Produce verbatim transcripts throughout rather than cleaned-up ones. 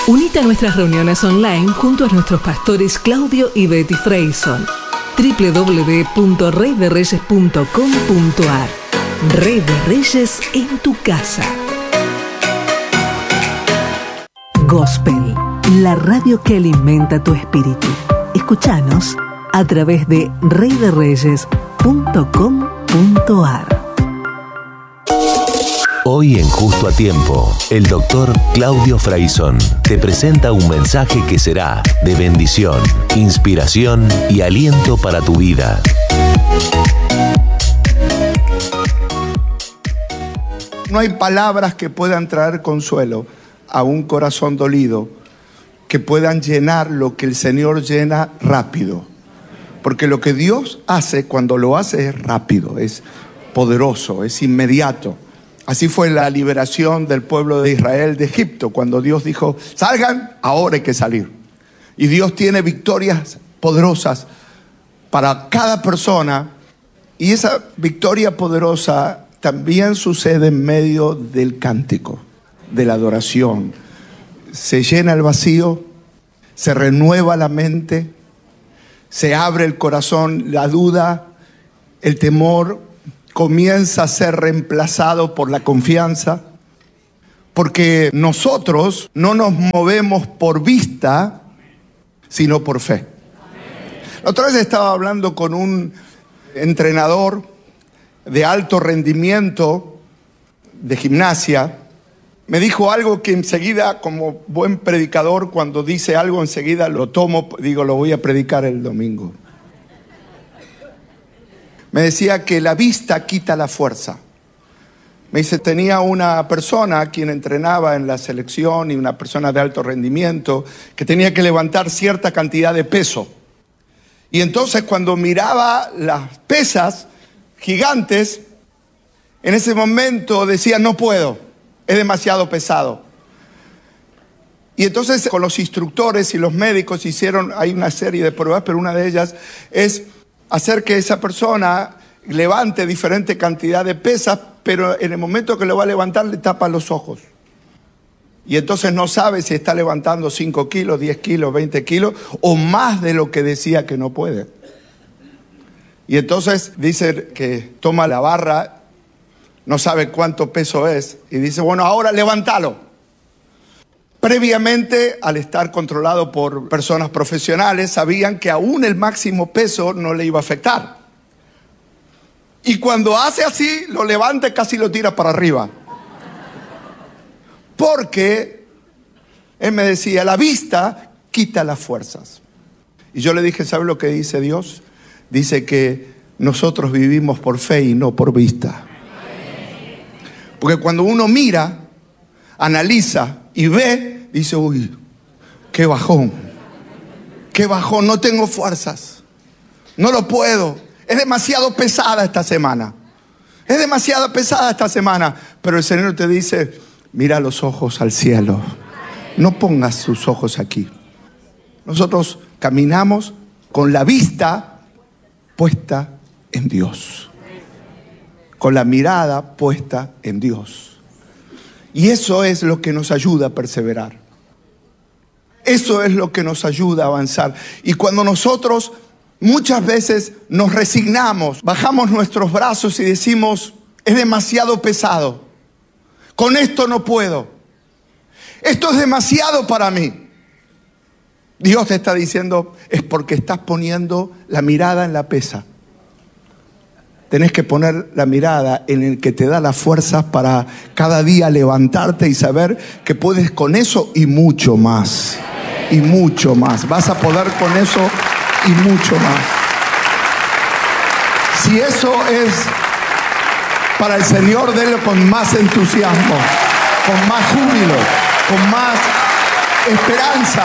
Unite a nuestras reuniones online junto a nuestros pastores Claudio y Betty Freyson. doble u doble u doble u punto rey de reyes punto com punto a r. Rey de Reyes en tu casa. Gospel, la radio que alimenta tu espíritu. Escúchanos a través de rey de reyes punto com punto a r. Hoy en Justo a Tiempo, el doctor Claudio Freyson te presenta un mensaje que será de bendición, inspiración y aliento para tu vida. No hay palabras que puedan traer consuelo a un corazón dolido, que puedan llenar lo que el Señor llena rápido. Porque lo que Dios hace, cuando lo hace, es rápido, es poderoso, es inmediato. Así fue la liberación del pueblo de Israel de Egipto, cuando Dios dijo, salgan, ahora hay que salir. Y Dios tiene victorias poderosas para cada persona, y esa victoria poderosa también sucede en medio del cántico, de la adoración. Se llena el vacío, se renueva la mente, se abre el corazón, la duda, el temor comienza a ser reemplazado por la confianza, porque nosotros no nos movemos por vista, sino por fe. La otra vez estaba hablando con un entrenador de alto rendimiento de gimnasia. Me dijo algo que enseguida, como buen predicador, cuando dice algo enseguida lo tomo, digo, lo voy a predicar el domingo. Me decía que la vista quita la fuerza. Me dice, tenía una persona a quien entrenaba en la selección y una persona de alto rendimiento que tenía que levantar cierta cantidad de peso. Y entonces cuando miraba las pesas gigantes, en ese momento decía, no puedo, es demasiado pesado. Y entonces con los instructores y los médicos hicieron, hay una serie de pruebas, pero una de ellas es hacer que esa persona levante diferente cantidad de pesas, pero en el momento que lo va a levantar le tapa los ojos. Y entonces no sabe si está levantando cinco kilos, diez kilos, veinte kilos o más de lo que decía que no puede. Y entonces dice que toma la barra, no sabe cuánto peso es, y dice, bueno, ahora levántalo. Previamente, al estar controlado por personas profesionales, sabían que aún el máximo peso no le iba a afectar. Y cuando hace así, lo levanta y casi lo tira para arriba. Porque, él me decía, la vista quita las fuerzas. Y yo le dije, ¿sabe lo que dice Dios? Dice que nosotros vivimos por fe y no por vista. Porque cuando uno mira, analiza y ve, dice, uy, qué bajón, qué bajón, no tengo fuerzas, no lo puedo, es demasiado pesada esta semana, es demasiado pesada esta semana, pero el Señor te dice, mira los ojos al cielo, no pongas tus ojos aquí. Nosotros caminamos con la vista puesta en Dios, con la mirada puesta en Dios. Y eso es lo que nos ayuda a perseverar. Eso es lo que nos ayuda a avanzar. Y cuando nosotros muchas veces nos resignamos, bajamos nuestros brazos y decimos, es demasiado pesado, con esto no puedo, esto es demasiado para mí. Dios te está diciendo, es porque estás poniendo la mirada en la pesa. Tenés que poner la mirada en el que te da las fuerzas para cada día levantarte y saber que puedes con eso y mucho más. Y mucho más. Vas a poder con eso y mucho más. Si eso es para el Señor, délo con más entusiasmo, con más júbilo, con más esperanza.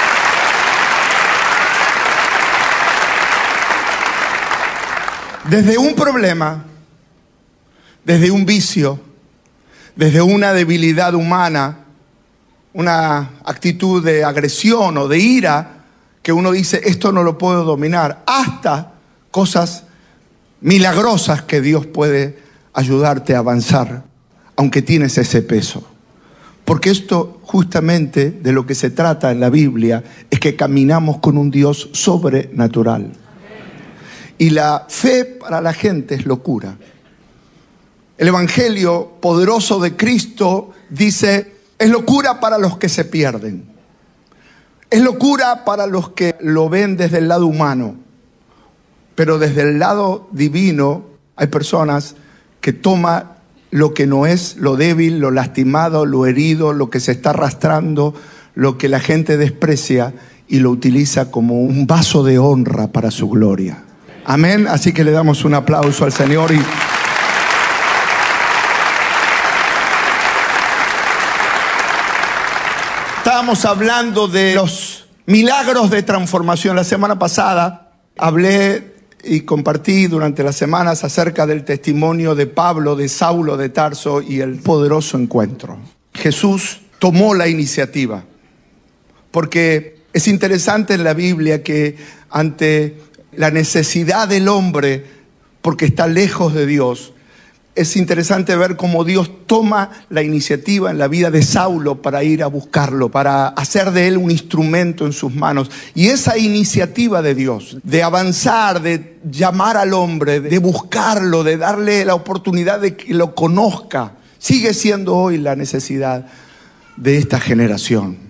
Desde un problema, desde un vicio, desde una debilidad humana, una actitud de agresión o de ira, que uno dice, esto no lo puedo dominar, hasta cosas milagrosas que Dios puede ayudarte a avanzar, aunque tienes ese peso. Porque esto justamente de lo que se trata en la Biblia es que caminamos con un Dios sobrenatural. Y la fe para la gente es locura. El Evangelio poderoso de Cristo dice, es locura para los que se pierden. Es locura para los que lo ven desde el lado humano. Pero desde el lado divino hay personas que toman lo que no es, lo débil, lo lastimado, lo herido, lo que se está arrastrando, lo que la gente desprecia y lo utiliza como un vaso de honra para su gloria. Amén. Así que le damos un aplauso al Señor. Y estábamos hablando de los milagros de transformación. La semana pasada hablé y compartí durante las semanas acerca del testimonio de Pablo, de Saulo de Tarso y el poderoso encuentro. Jesús tomó la iniciativa, porque es interesante en la Biblia que ante la necesidad del hombre, porque está lejos de Dios, es interesante ver cómo Dios toma la iniciativa en la vida de Saulo para ir a buscarlo, para hacer de él un instrumento en sus manos. Y esa iniciativa de Dios, de avanzar, de llamar al hombre, de buscarlo, de darle la oportunidad de que lo conozca, sigue siendo hoy la necesidad de esta generación.